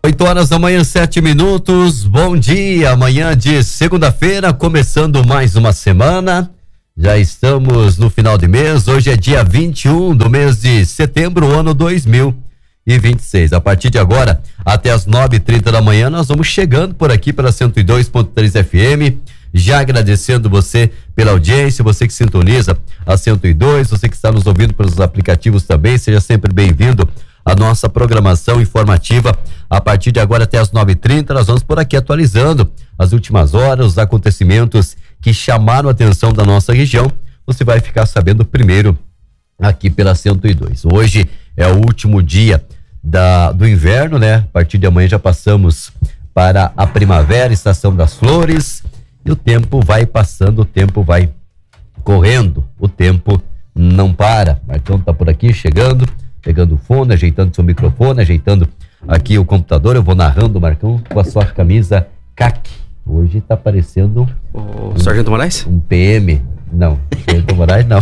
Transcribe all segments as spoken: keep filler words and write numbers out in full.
oito horas da manhã, sete minutos. Bom dia, amanhã de segunda-feira, começando mais uma semana. Já estamos no final de mês. Hoje é dia vinte e um do mês de setembro, ano dois mil e vinte e seis. A partir de agora, até as nove e trinta da manhã, nós vamos chegando por aqui pela cento e dois ponto três F M. Já agradecendo você pela audiência, você que sintoniza a cento e dois, você que está nos ouvindo pelos aplicativos também, seja sempre bem-vindo à nossa programação informativa. A partir de agora até as nove e trinta, nós vamos por aqui atualizando as últimas horas, os acontecimentos que chamaram a atenção da nossa região. Você vai ficar sabendo primeiro aqui pela cento e dois. Hoje é o último dia da, do inverno, né? A partir de amanhã já passamos para a primavera, estação das flores. E o tempo vai passando, o tempo vai correndo, o tempo não para. Marcão tá por aqui chegando, pegando o fone, ajeitando seu microfone, ajeitando aqui o computador. Eu vou narrando, Marcão, com a sua camisa caqui. Hoje tá parecendo o um, Sargento Moraes? Um P M. Não, Sargento Moraes não.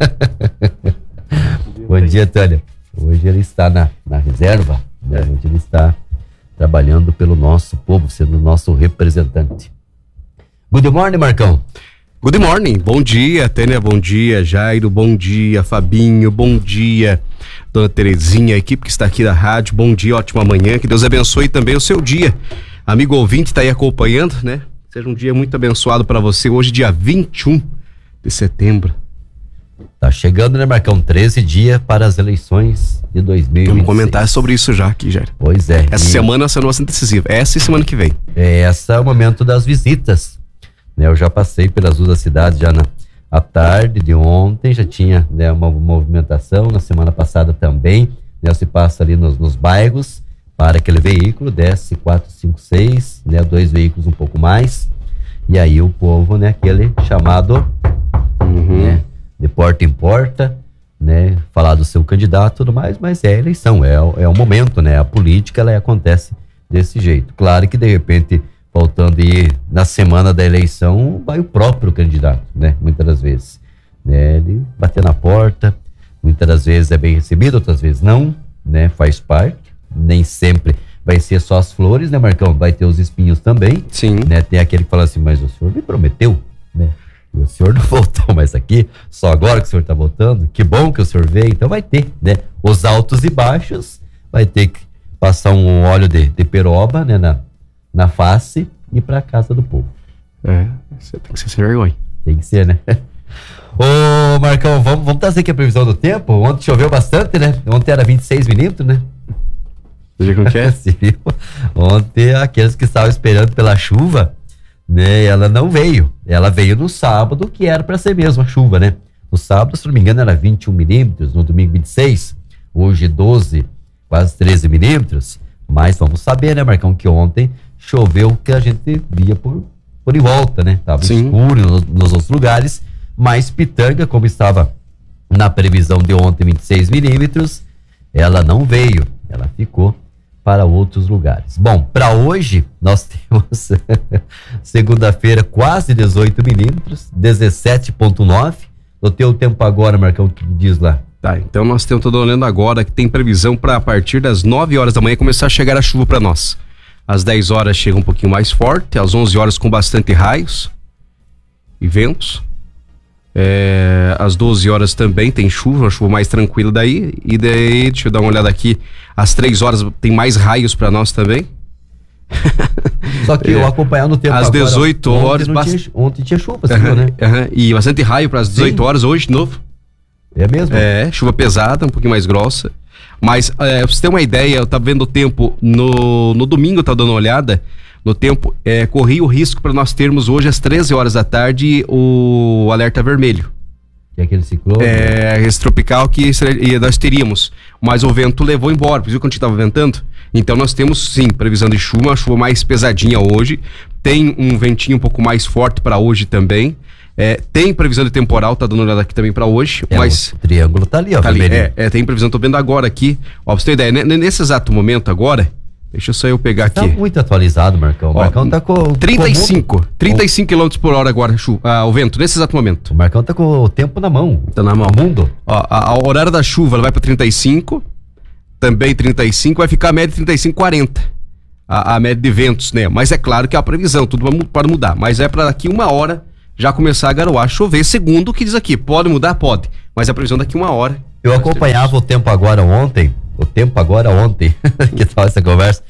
Bom dia, Tânia. Hoje ele está na, na reserva, né? Hoje ele está trabalhando pelo nosso povo, sendo o nosso representante. Good morning, Marcão. Good morning, bom dia, Tânia, bom dia, Jairo, bom dia, Fabinho, bom dia, Dona Terezinha, a equipe que está aqui da rádio, bom dia, ótima manhã, que Deus abençoe também o seu dia. Amigo ouvinte, está aí acompanhando, né? Seja um dia muito abençoado para você, hoje dia vinte e um de setembro. Tá chegando, né, Marcão? treze dias para as eleições de dois mil e vinte e seis. Vamos comentar sobre isso já aqui, Jairo. Pois é. Essa e... semana é a nossa decisiva, essa e semana que vem. É, essa é o momento das visitas. Eu já passei pelas duas cidades já na à tarde de ontem, já tinha, né, uma movimentação, na semana passada também, né, se passa ali nos, nos bairros, para aquele veículo, desce quatro, cinco, seis, né, dois veículos um pouco mais, e aí o povo, né, aquele chamado, uhum. né, de porta em porta, né, falar do seu candidato e tudo mais, mas é a eleição, é, é o momento, né, a política, ela acontece desse jeito. Claro que de repente faltando ir na semana da eleição, vai o próprio candidato, né? Muitas das vezes, né? Ele bater na porta, muitas das vezes é bem recebido, outras vezes não, né? Faz parte, nem sempre vai ser só as flores, né, Marcão? Vai ter os espinhos também. Sim. Né? Tem aquele que fala assim, mas o senhor me prometeu, né? E o senhor não voltou mais aqui, só agora que o senhor tá voltando, que bom que o senhor veio, então vai ter, né? Os altos e baixos, vai ter que passar um óleo de, de peroba, né, na na face e para casa do povo. É, você tem que ser sem vergonha. Tem que ser, né? Ô, Marcão, vamos, vamos trazer aqui a previsão do tempo. Ontem choveu bastante, né? Ontem era vinte e seis milímetros, né? Você viu como que é? Ontem, aqueles que estavam esperando pela chuva, né? Ela não veio. Ela veio no sábado, que era para ser mesmo a chuva, né? No sábado, se não me engano, era vinte e um milímetros, no domingo vinte e seis, hoje doze, quase treze milímetros. Mas vamos saber, né, Marcão, que ontem choveu que a gente via por, por em volta, né? Tava Sim. escuro nos, nos outros lugares, mas Pitanga, como estava na previsão de ontem, vinte e seis milímetros, ela não veio, ela ficou para outros lugares. Bom, para hoje, nós temos segunda-feira quase dezoito milímetros, dezessete vírgula nove. No teu tempo agora, Marcão, o que diz lá? Tá, então nós temos, tô olhando agora que tem previsão para a partir das nove horas da manhã começar a chegar a chuva para nós. Às dez horas chega um pouquinho mais forte, às onze horas com bastante raios e ventos. É, às doze horas também tem chuva, uma chuva mais tranquila daí. E daí, deixa eu dar uma olhada aqui, às três horas tem mais raios para nós também. Só que eu acompanhando o tempo às agora, dezoito horas. Ontem, bast... tinha, ontem tinha chuva, assim, uhum, né? Uhum, e bastante raio para as dezoito horas hoje de novo. É mesmo? É, chuva pesada, um pouquinho mais grossa. Mas, é, pra você ter uma ideia, eu tava vendo o tempo no, no domingo, eu tava dando uma olhada no tempo, é, corria o risco para nós termos hoje às treze horas da tarde o alerta vermelho. Que é aquele ciclone? É, esse tropical que nós teríamos, mas o vento levou embora, viu quando a gente tava ventando? Então nós temos sim, previsão de chuva, uma chuva mais pesadinha hoje, tem um ventinho um pouco mais forte para hoje também. É, tem previsão de temporal, tá dando uma olhada aqui também pra hoje, é, mas... O triângulo tá ali, ó. Tá ali, é, é, tem previsão, tô vendo agora aqui, ó, pra você ter ideia, nesse exato momento agora, deixa só eu pegar tá aqui. Tá muito atualizado, Marcão. O ó, Marcão tá com... trinta e cinco, trinta e cinco quilômetros por hora agora, chuva, ah, o vento, nesse exato momento. O Marcão tá com o tempo na mão. Tá na mão. O mundo. Ó, a, a horário da chuva, ela vai pra trinta e cinco, também trinta e cinco, vai ficar a média trinta e cinco, quarenta. a, a média de ventos, né? Mas é claro que é a previsão, tudo pode mudar. Mas é para daqui uma hora já começar a garoar, chover, segundo o que diz aqui. Pode mudar? Pode. Mas a previsão daqui uma hora. Eu acompanhava o Tempo Agora ontem, o Tempo Agora ontem, que tal essa conversa,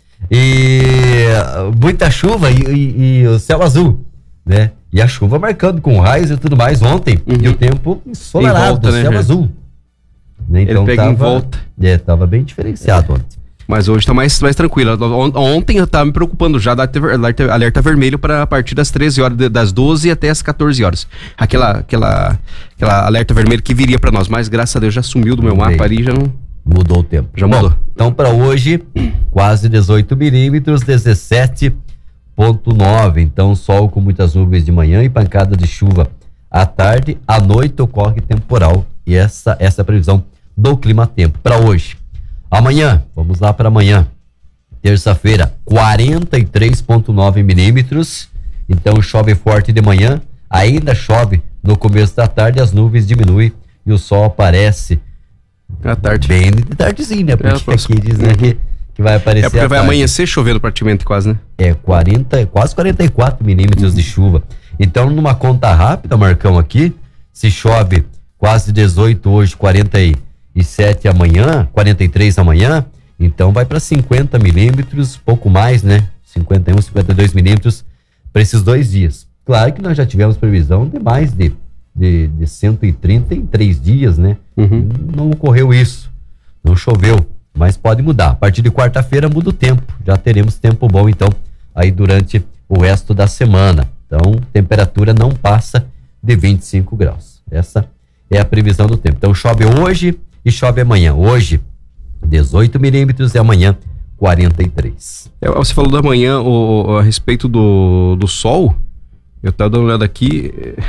e muita chuva e, e, e o céu azul, né? E a chuva marcando com raios e tudo mais ontem, uhum. E o tempo ensolarado, o céu né, azul. Então, ele pega tava, em volta. É, tava bem diferenciado é. ontem. Mas hoje tá mais, mais tranquilo. Ontem eu tava me preocupando já da alerta, alerta vermelho para a partir das treze horas, das doze até as quatorze horas. Aquela, aquela, aquela alerta vermelho que viria para nós, mas graças a Deus já sumiu do meu mapa ali, já não... Mudou o tempo. Já mudou. Bom, então para hoje, quase dezoito milímetros, dezessete vírgula nove. Então sol com muitas nuvens de manhã e pancada de chuva à tarde. À noite ocorre temporal. E essa, essa é a previsão do Clima Tempo para hoje. Amanhã, vamos lá para amanhã, terça-feira, quarenta e três vírgula nove milímetros, então chove forte de manhã, ainda chove no começo da tarde, as nuvens diminuem e o sol aparece à tarde. Bem de tardezinho, né? Porque é, aqui diz, né, uhum. que, que vai aparecer. É porque vai amanhecer chovendo praticamente quase, né? É, quarenta, quase quarenta e quatro milímetros uhum. de chuva. Então, numa conta rápida, Marcão, aqui, se chove quase dezoito hoje, quarenta e sete amanhã, quarenta e três amanhã, então vai para cinquenta milímetros, pouco mais, né? cinquenta e um, cinquenta e dois milímetros para esses dois dias. Claro que nós já tivemos previsão de mais de, de, de cento e trinta em três dias, né? Uhum. Não ocorreu isso, não choveu, mas pode mudar. A partir de quarta-feira muda o tempo, já teremos tempo bom, então, aí durante o resto da semana. Então, temperatura não passa de vinte e cinco graus. Essa é a previsão do tempo. Então, chove hoje e chove amanhã. Hoje, dezoito milímetros e amanhã, quarenta e três. É, você falou da manhã o, o, a respeito do, do sol. Eu tava dando uma olhada aqui.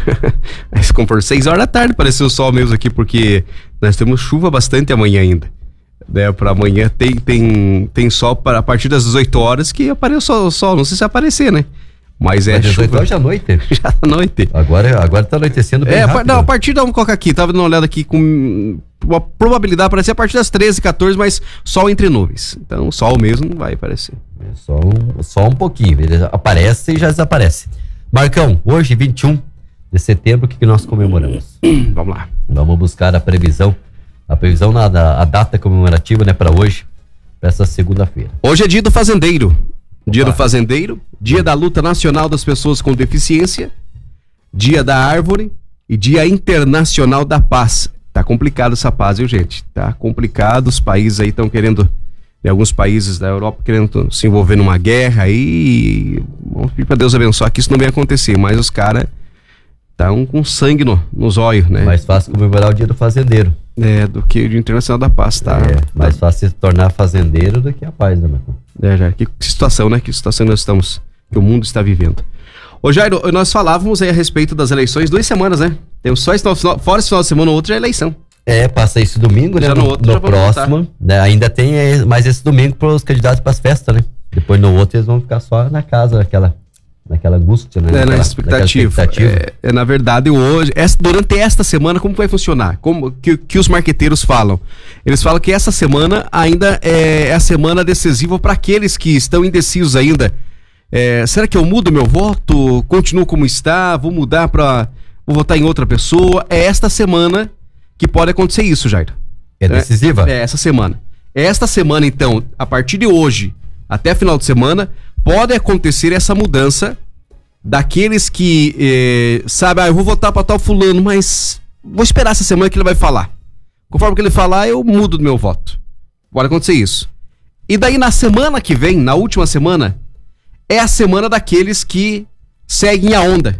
Como por seis horas da tarde apareceu o sol mesmo aqui, porque nós temos chuva bastante amanhã ainda. Né, para amanhã tem, tem, tem sol para a partir das dezoito horas que apareceu o sol. Não sei se vai aparecer, né? Mas é dezoito horas da noite. Já à noite. Agora, agora tá anoitecendo bem é, rápido. Não, a partir da, vamos colocar aqui, tava dando uma olhada aqui com uma probabilidade para ser a partir das treze, quatorze, mas sol entre nuvens. Então, sol mesmo não vai aparecer. É só um, só um pouquinho, ele aparece e já desaparece. Marcão, hoje, vinte e um de setembro, o que, que nós comemoramos? Vamos lá. Vamos buscar a previsão, a previsão, na, a, a data comemorativa, né, para hoje, para essa segunda-feira. Hoje é dia do fazendeiro. Dia Opa. do fazendeiro, dia da luta nacional das pessoas com deficiência, dia da árvore e dia internacional da paz. Tá complicado essa paz, viu, gente? Tá complicado, os países aí estão querendo, né, alguns países da Europa querendo se envolver numa guerra aí, vamos pedir pra Deus abençoar que isso não venha acontecer, mas os caras estão com sangue no, nos olhos, né? Mais fácil comemorar o dia do fazendeiro. É, do que o dia internacional da paz, tá? É, mais fácil se tornar fazendeiro do que a paz, né, Marcão? É, já, que, que situação, né? Que situação nós estamos, que o mundo está vivendo. Ô Jairo, nós falávamos aí a respeito das eleições, duas semanas, né? Temos só esse final, fora esse final de semana, o outro é eleição. É, passa esse domingo, né? Já no, no, outro, no próximo, né? Ainda tem é, mais esse domingo para os candidatos para as festas, né? Depois no outro eles vão ficar só na casa, naquela, naquela angústia, né? É, naquela, na expectativa. expectativa. É, é, na verdade, hoje, essa, durante esta semana, como vai funcionar? Como que, que os marqueteiros falam? Eles falam que essa semana ainda é, é a semana decisiva para aqueles que estão indecisos ainda. É, será que eu mudo meu voto? Continuo como está? Vou mudar para... Vou votar em outra pessoa? É esta semana que pode acontecer isso, Jair. É decisiva? É, é essa semana. Esta semana, então, a partir de hoje até final de semana, pode acontecer essa mudança daqueles que eh, sabe, ah, eu vou votar para tal fulano, mas vou esperar essa semana que ele vai falar. Conforme que ele falar, eu mudo do meu voto. Pode acontecer isso. E daí na semana que vem, na última semana, é a semana daqueles que seguem a onda.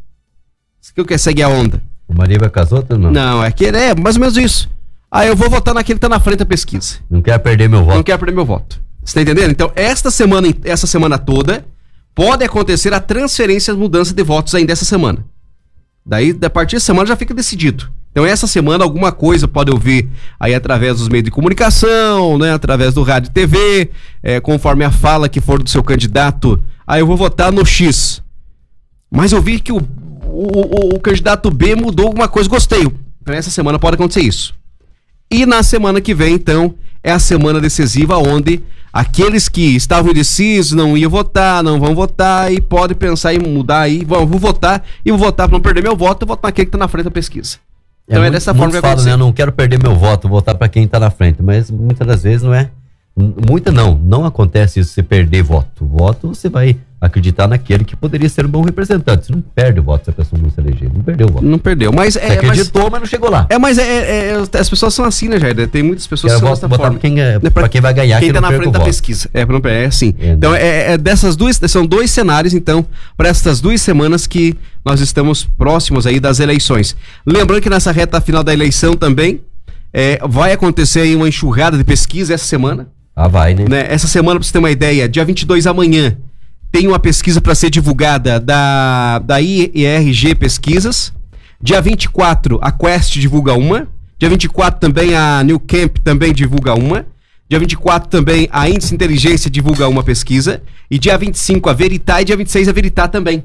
O que é seguir a onda? O marido vai com as outras, não? Não, é que é mais ou menos isso. Ah, eu vou votar naquele que tá na frente da pesquisa. Não quer perder meu voto. Não quer perder meu voto. Você tá entendendo? Então, esta semana, essa semana toda, pode acontecer a transferência, a mudança de votos ainda essa semana. Daí, a partir da semana já fica decidido. Então, essa semana, alguma coisa pode ouvir aí através dos meios de comunicação, né? Através do rádio e T V, é, conforme a fala que for do seu candidato. Ah, eu vou votar no X. Mas eu vi que o, o, o, o candidato B mudou alguma coisa, gostei. Então, essa semana pode acontecer isso. E na semana que vem, então, é a semana decisiva onde Aqueles que estavam indecisos, não iam votar, não vão votar e pode pensar em mudar aí, vão, vou votar e vou votar para não perder meu voto, eu voto naquele que está na frente da pesquisa. Então é, é dessa forma que vai acontecer. Né, não quero perder meu voto, vou votar para quem está na frente, mas muitas das vezes não é, muita não, não acontece isso, você perder voto. O voto você vai acreditar naquele que poderia ser um bom representante. Você não perde o voto se a pessoa não se eleger. Não perdeu o voto. Não perdeu, mas você é. acreditou, mas, mas não chegou lá. É, mas é, é, é, as pessoas são assim, né, Jair? Tem muitas pessoas que são dessa forma. Pra quem, é, pra quem vai ganhar, quem que tá não na frente da voto. pesquisa. É, não, é assim. É, então, é, é dessas duas, são dois cenários, então, para essas duas semanas que nós estamos próximos aí das eleições. Lembrando que nessa reta final da eleição também é, vai acontecer aí uma enxurrada de pesquisa essa semana. Ah, vai, né? né? Essa semana, pra você ter uma ideia, dia vinte e dois amanhã, tem uma pesquisa para ser divulgada da, da I R G Pesquisas. Dia vinte e quatro, a Quest divulga uma. Dia vinte e quatro também a New Camp também divulga uma. Dia vinte e quatro também a Índice Inteligência divulga uma pesquisa. E dia vinte e cinco a Veritá e dia vinte e seis a Veritá também.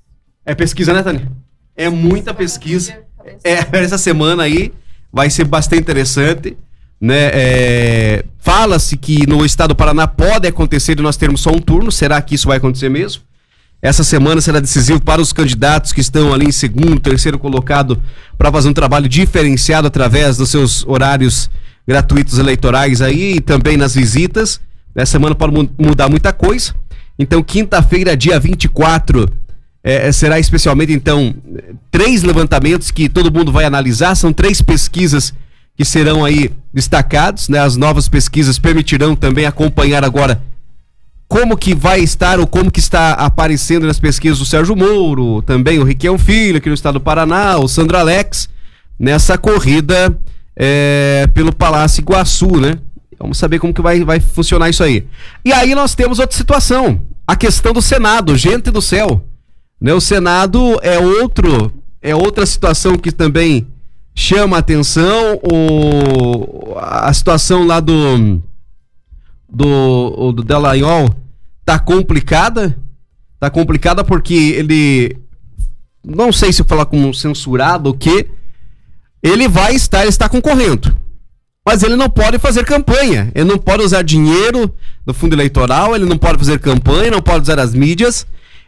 É pesquisa, né, Tânia? É muita pesquisa. É, essa semana aí vai ser bastante interessante. Né? É, fala-se que no estado do Paraná pode acontecer de nós termos só um turno. Será que isso vai acontecer mesmo? Essa semana será decisivo para os candidatos que estão ali em segundo, terceiro colocado, para fazer um trabalho diferenciado através dos seus horários gratuitos eleitorais aí e também nas visitas. Essa semana pode mu- mudar muita coisa. Então, quinta-feira, dia vinte e quatro, é, será especialmente, então, três levantamentos que todo mundo vai analisar. São três pesquisas que serão aí destacados, né? As novas pesquisas permitirão também acompanhar agora como que vai estar ou como que está aparecendo nas pesquisas o Sérgio Moro, também o Riquião Filho aqui no estado do Paraná, o Sandro Alex, nessa corrida é, pelo Palácio Iguaçu, né? Vamos saber como que vai, vai funcionar isso aí. E aí nós temos outra situação, a questão do Senado, gente do céu, né? O Senado é outro, é outra situação que também chama a atenção. O, a situação lá do do, do Dallagnol tá complicada, tá complicada porque ele, não sei se falar como censurado ou quê, ele vai estar, ele está concorrendo, mas ele não pode fazer campanha, ele não pode usar dinheiro do fundo eleitoral, ele não pode fazer campanha, não pode usar as mídias,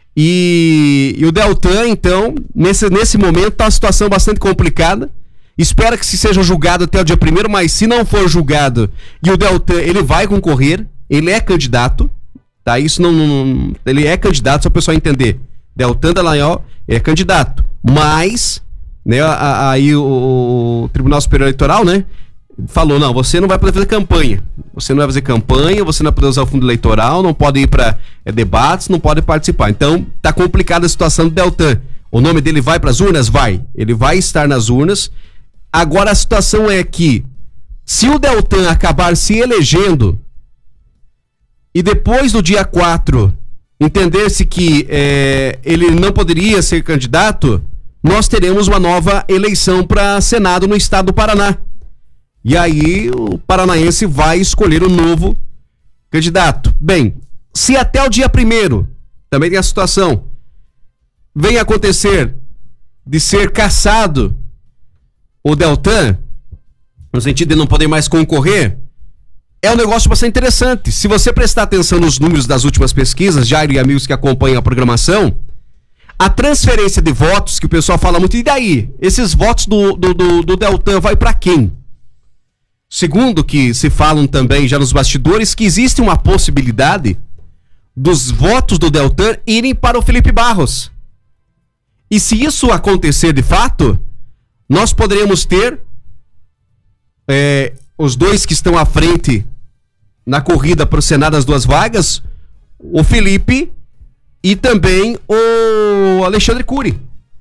e, e o Deltan, então, nesse, nesse momento tá uma situação bastante complicada. Espera que se seja julgado até o dia primeiro, mas se não for julgado e o Deltan, ele vai concorrer, ele é candidato, tá? Isso não, não ele é candidato, só o pessoal entender. Deltan Dallagnol é candidato, mas, né, aí o, o Tribunal Superior Eleitoral, né, falou, não, você não vai poder fazer campanha, você não vai fazer campanha, você não vai poder usar o fundo eleitoral, não pode ir para é, debates, não pode participar. Então, tá complicada a situação do Deltan. O nome dele vai para as urnas? Vai. Ele vai estar nas urnas. Agora a situação é que, se o Deltan acabar se elegendo e depois do dia quatro entender-se que é, ele não poderia ser candidato, nós teremos uma nova eleição para Senado no estado do Paraná. E aí o paranaense vai escolher um novo candidato. Bem, se até o dia primeiro, também tem a situação, vem acontecer de ser cassado o Deltan, no sentido de não poder mais concorrer, é um negócio bastante interessante. Se você prestar atenção nos números das últimas pesquisas, Jair e amigos que acompanham a programação, a transferência de votos, que o pessoal fala muito, e daí? Esses votos do, do, do, do Deltan vai para quem? Segundo que se falam também já nos bastidores, que existe uma possibilidade dos votos do Deltan irem para o Felipe Barros. E se isso acontecer de fato, nós poderíamos ter é, os dois que estão à frente na corrida para o Senado, as duas vagas, o Felipe e também o Alexandre Cury.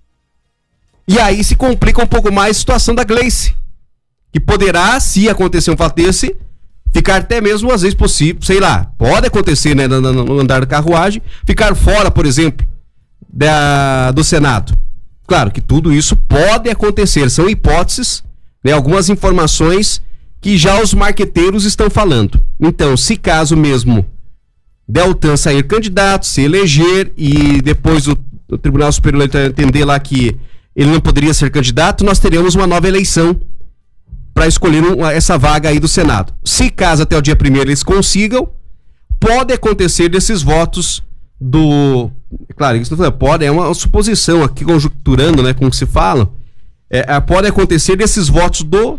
E aí se complica um pouco mais a situação da Gleice, que poderá, se acontecer um fato desse, ficar até mesmo, às vezes possível, sei lá, pode acontecer, né, no, no andar da carruagem, ficar fora, por exemplo, da, do Senado. Claro que tudo isso pode acontecer, são hipóteses, né, algumas informações que já os marqueteiros estão falando. Então, se caso mesmo Deltan sair candidato, se eleger e depois o, o Tribunal Superior Eleitoral entender lá que ele não poderia ser candidato, nós teremos uma nova eleição para escolher um, essa vaga aí do Senado. Se caso até o dia primeiro eles consigam, pode acontecer desses votos do... Claro, isso não pode, é uma suposição aqui, conjecturando, né, como se fala. É, pode acontecer desses votos do,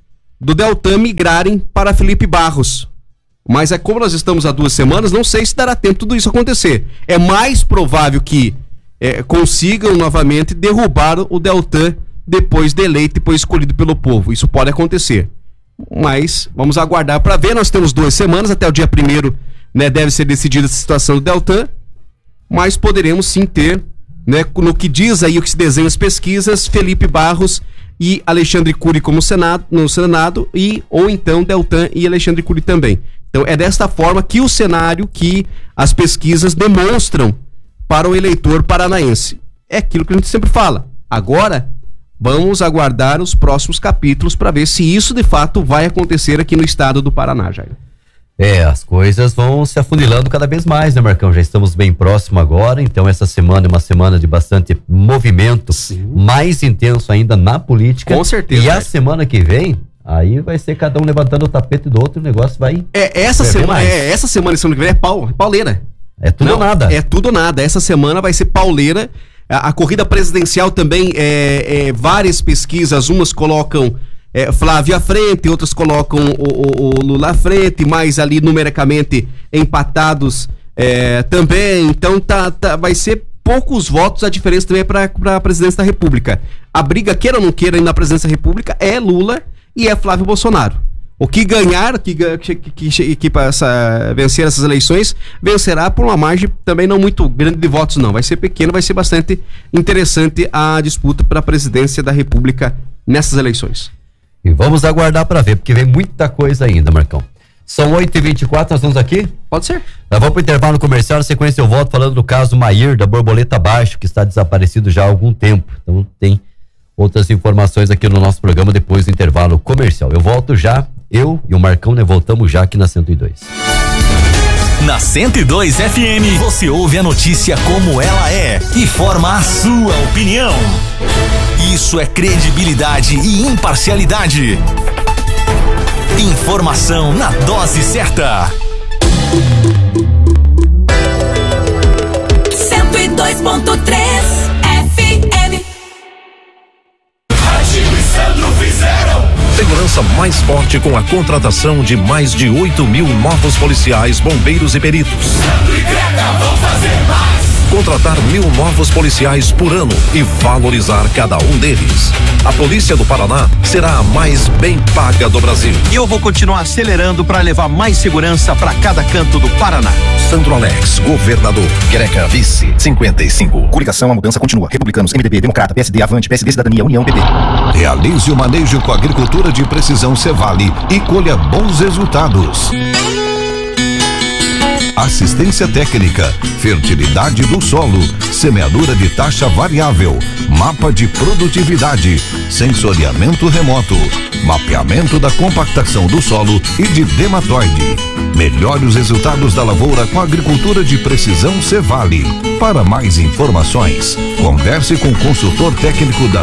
do Deltan migrarem para Felipe Barros. Mas é como nós estamos há duas semanas, não sei se dará tempo tudo isso acontecer. É mais provável que é, consigam novamente derrubar o Deltan depois de eleito, depois escolhido pelo povo. Isso pode acontecer. Mas vamos aguardar para ver. Nós temos duas semanas, até o dia primeiro, né, deve ser decidida a situação do Deltan. Mas poderemos sim ter, né, no que diz aí, o que se desenha as pesquisas, Felipe Barros e Alexandre Cury como Senado, no Senado, e, ou então Deltan e Alexandre Cury também. Então é desta forma que o cenário que as pesquisas demonstram para o eleitor paranaense. É aquilo que a gente sempre fala. Agora, vamos aguardar os próximos capítulos para ver se isso de fato vai acontecer aqui no estado do Paraná, Jair. É, as coisas vão se afunilando cada vez mais, né, Marcão? Já estamos bem próximo agora, então essa semana é uma semana de bastante movimento, sim, mais intenso ainda na política. Com certeza. E a semana que vem, aí vai ser cada um levantando o tapete do outro, o negócio vai... É, essa semana, é, essa semana, semana que vem é pau, pauleira. É tudo Não, ou nada. É tudo ou nada. Essa semana vai ser pauleira. A, a corrida presidencial também, é, é, várias pesquisas, umas colocam... É, Flávio à frente, outras colocam o, o, o Lula à frente, mais ali numericamente empatados é, também. Então tá, tá, vai ser poucos votos, a diferença também é para a presidência da República. A briga, queira ou não queira, na presidência da República é Lula e é Flávio Bolsonaro. O que ganhar, que, que, que, que essa, vencer essas eleições, vencerá por uma margem também não muito grande de votos, não. Vai ser pequeno, vai ser bastante interessante a disputa para a presidência da República nessas eleições. E vamos aguardar para ver, porque vem muita coisa ainda, Marcão. São oito e vinte e quatro, nós estamos aqui? Pode ser. Nós vamos para o intervalo comercial, na sequência eu volto falando do caso Mair, da borboleta baixo, que está desaparecido já há algum tempo. Então tem outras informações aqui no nosso programa depois do intervalo comercial. Eu volto já, eu e o Marcão, né, voltamos já aqui na cento e dois. Na cento e dois F M, você ouve a notícia como ela é e forma a sua opinião. Isso é credibilidade e imparcialidade. Informação na dose certa. cento e dois ponto três F M. Ratinho e Sandro fizeram segurança mais forte com a contratação de mais de oito mil novos policiais, bombeiros e peritos. Sandro e Greta vão fazer mais. Contratar mil novos policiais por ano e valorizar cada um deles. A Polícia do Paraná será a mais bem paga do Brasil. E eu vou continuar acelerando para levar mais segurança para cada canto do Paraná. Sandro Alex, governador. Greca, vice, cinquenta e cinco. Coligação, a mudança continua. Republicanos, M D B, Democrata, P S D, Avante, P S D, Cidadania, União, P B. Realize o manejo com a agricultura de precisão Cevale e colha bons resultados. Assistência técnica, fertilidade do solo, semeadura de taxa variável, mapa de produtividade, sensoriamento remoto, mapeamento da compactação do solo e de dermatoide. Melhore os resultados da lavoura com a agricultura de precisão Cevale. Para mais informações, converse com o consultor técnico da